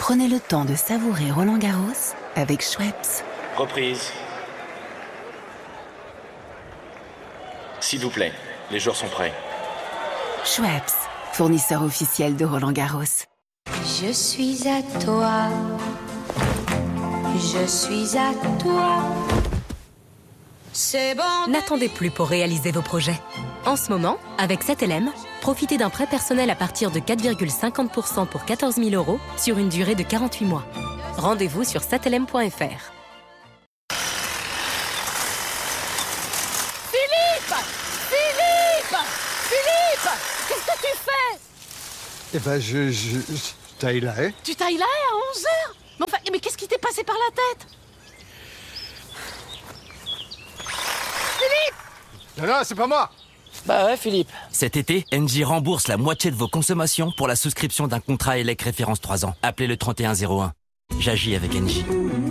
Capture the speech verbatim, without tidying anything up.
Prenez le temps de savourer Roland-Garros avec Schweppes. Reprise. S'il vous plaît, les joueurs sont prêts. Schweppes, fournisseur officiel de Roland-Garros. Je suis à toi. Je suis à toi. C'est bon. N'attendez plus pour réaliser vos projets. En ce moment, avec sept L M, profitez d'un prêt personnel à partir de quatre virgule cinquante pour cent pour quatorze mille euros sur une durée de quarante-huit mois. Rendez-vous sur sept L M point F R. Philippe Philippe Philippe Qu'est-ce que tu fais? Eh ben, je... je, je taille là, hein. Tu tailles là à onze heures? Mais enfin, mais qu'est-ce qui t'est passé par la tête? Philippe! Non, non, c'est pas moi. Bah ouais, Philippe. Cet été, Engie rembourse la moitié de vos consommations pour la souscription d'un contrat E L E C référence trois ans. Appelez le trente et un zéro un. J'agis avec Engie.